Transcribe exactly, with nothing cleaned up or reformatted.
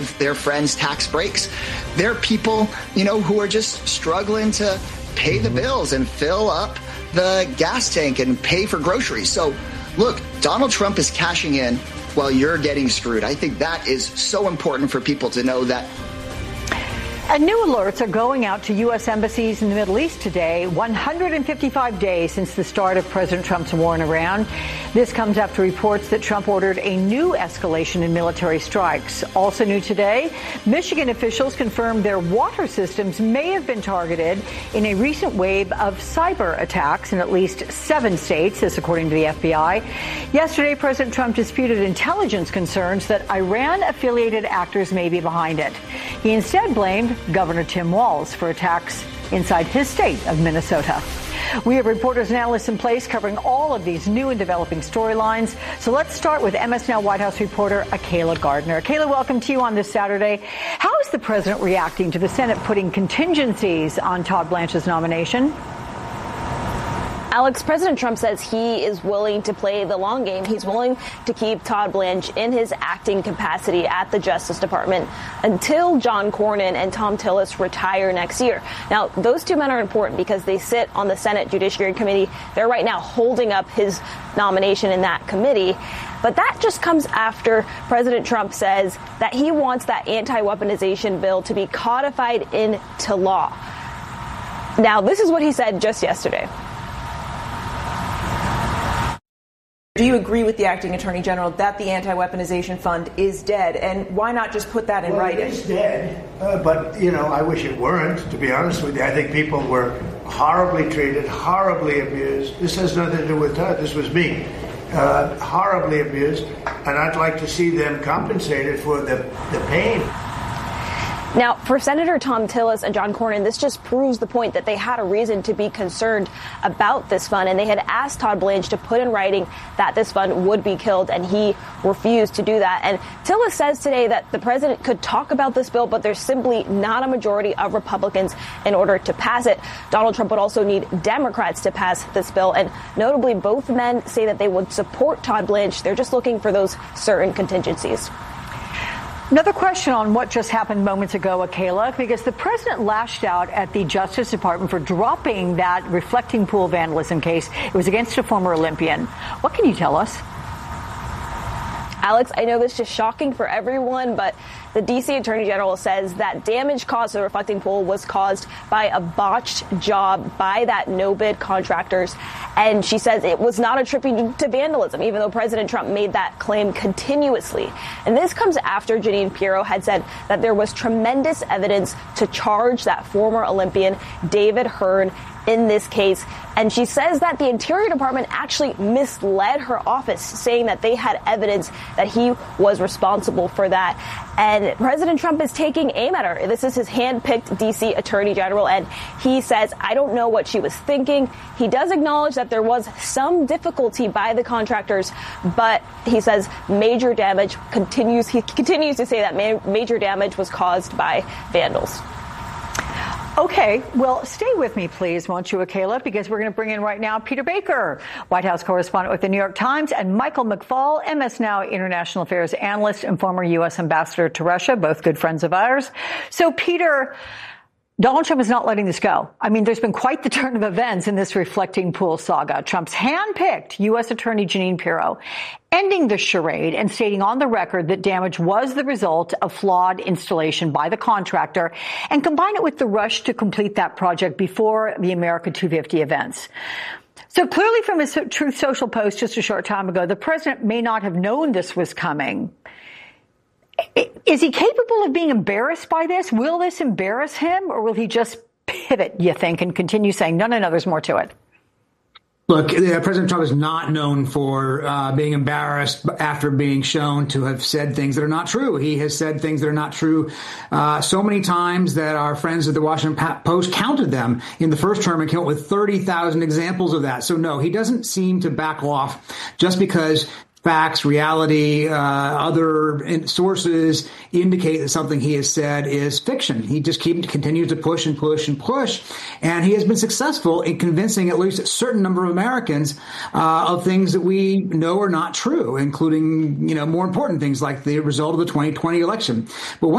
their friends tax breaks. They're people, you know, who are just struggling to pay the bills and fill up the gas tank and pay for groceries. So, look, Donald Trump is cashing in while you're getting screwed. I think that is so important for people to know that. And new alerts are going out to U S embassies in the Middle East today, one hundred fifty-five days since the start of President Trump's war in Iran. This comes after reports that Trump ordered a new escalation in military strikes. Also new today, Michigan officials confirmed their water systems may have been targeted in a recent wave of cyber attacks in at least seven states, this according to the F B I. Yesterday, President Trump disputed intelligence concerns that Iran-affiliated actors may be behind it. He instead blamed Governor Tim Walz for attacks inside his state of Minnesota. We have reporters and analysts in place covering all of these new and developing storylines. So let's start with M S N White House reporter Akayla Gardner. Akayla, welcome to you on this Saturday. How is the president reacting to the Senate putting contingencies on Todd Blanche's nomination? Alex, President Trump says he is willing to play the long game. He's willing to keep Todd Blanche in his acting capacity at the Justice Department until John Cornyn and Thom Tillis retire next year. Now, those two men are important because they sit on the Senate Judiciary Committee. They're right now holding up his nomination in that committee. But that just comes after President Trump says that he wants that anti-weaponization bill to be codified into law. Now, this is what he said just yesterday. Do you agree with the acting attorney general that the anti-weaponization fund is dead? And why not just put that in well, writing? It is dead, uh, but, you know, I wish it weren't, to be honest with you. I think people were horribly treated, horribly abused. This has nothing to do with Todd. This was me. Uh, horribly abused. And I'd like to see them compensated for the, the pain. Now, for Senator Thom Tillis and John Cornyn, this just proves the point that they had a reason to be concerned about this fund, and they had asked Todd Blanche to put in writing that this fund would be killed, and he refused to do that. And Tillis says today that the president could talk about this bill, but there's simply not a majority of Republicans in order to pass it. Donald Trump would also need Democrats to pass this bill, and notably, both men say that they would support Todd Blanche. They're just looking for those certain contingencies. Another question on what just happened moments ago, Akayla, because the president lashed out at the Justice Department for dropping that reflecting pool vandalism case. It was against a former Olympian. What can you tell us? Alex, I know this is shocking for everyone, but the D C Attorney General says that damage caused to the reflecting pool was caused by a botched job by that no-bid contractors. And she says it was not attributed to vandalism, even though President Trump made that claim continuously. And this comes after Jeanine Pirro had said that there was tremendous evidence to charge that former Olympian, David Hearn, in this case. And she says that the Interior Department actually misled her office, saying that they had evidence that he was responsible for that. And President Trump is taking aim at her. This is his hand-picked D C Attorney General, and he says, I don't know what she was thinking. He does acknowledge that there was some difficulty by the contractors, but he says major damage continues. He continues to say that ma- major damage was caused by vandals. Okay, well, stay with me, please, won't you, Akayla, because we're going to bring in right now Peter Baker, White House correspondent with the New York Times, and Michael McFaul, M S Now International Affairs analyst and former U S ambassador to Russia, both good friends of ours. So, Peter, Donald Trump is not letting this go. I mean, there's been quite the turn of events in this reflecting pool saga. Trump's hand-picked U S Attorney Jeanine Pirro ending the charade and stating on the record that damage was the result of flawed installation by the contractor, and combine it with the rush to complete that project before the America two fifty events. So clearly from his Truth Social post just a short time ago, the president may not have known this was coming. Is he capable of being embarrassed by this? Will this embarrass him, or will he just pivot, you think, and continue saying, no, no, no, there's more to it? Look, uh, President Trump is not known for uh, being embarrassed after being shown to have said things that are not true. He has said things that are not true uh, so many times that our friends at the Washington Post counted them in the first term and came up with thirty thousand examples of that. So, no, he doesn't seem to back off just because facts, reality, uh, other in- sources indicate that something he has said is fiction. He just keep, continues to push and push and push. And he has been successful in convincing at least a certain number of Americans uh, of things that we know are not true, including, you know, more important things like the result of the twenty twenty election. But one